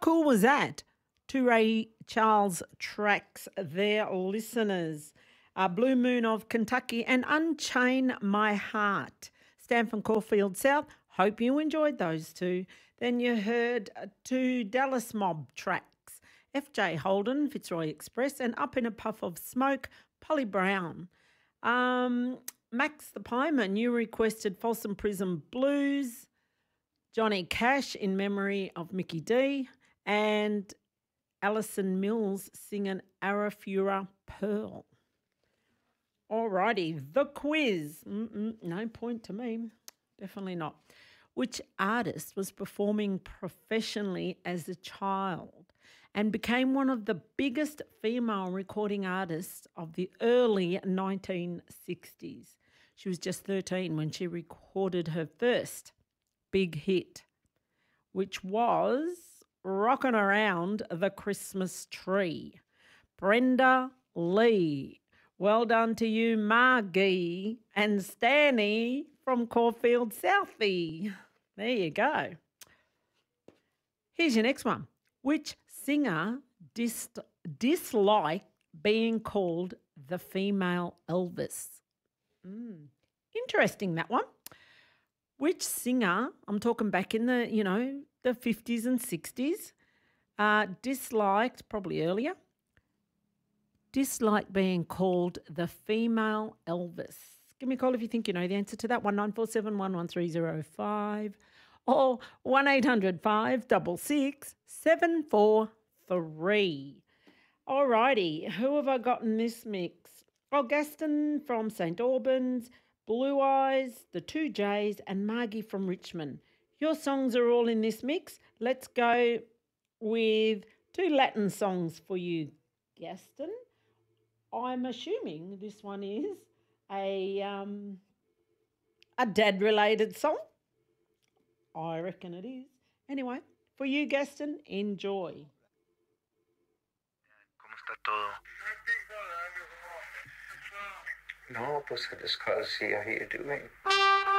cool was that? Two Ray Charles tracks there, listeners. Blue Moon of Kentucky and Unchain My Heart. Stan from Caulfield South. Hope you enjoyed those two. Then you heard two Dallas Mob tracks. FJ Holden, Fitzroy Express, and Up in a Puff of Smoke, Polly Brown. Max the Pieman, you requested Folsom Prison Blues. Johnny Cash, In Memory of Mickey D. And Alison Mills singing Arafura Pearl. Alrighty, the quiz. No point to me. Definitely not. Which artist was performing professionally as a child and became one of the biggest female recording artists of the early 1960s? She was just 13 when she recorded her first big hit, which was Rockin' Around the Christmas Tree. Brenda Lee. Well done to you, Margie and Stanny from Caulfield Southie. There you go. Here's your next one. Which singer disliked being called the female Elvis? Interesting, that one. Which singer, I'm talking back in the, the 50s and 60s, disliked, probably earlier, disliked being called the female Elvis? Give me a call if you think you know the answer to that. 1947 11305 or 1-800-566-743. All righty, who have I got in this mix? Oh, Gaston from St. Albans, Blue Eyes, the Two J's, and Margie from Richmond. Your songs are all in this mix. Let's go with two Latin songs for you, Gaston. I'm assuming this one is a dad-related song. I reckon it is. Anyway, for you, Gaston, enjoy. ¿Cómo está todo? No, pues let's see how you're doing.